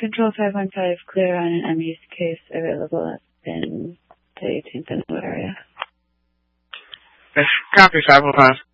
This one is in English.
Control 515, clear on an MU's case available in the 18th and area. Copy 515.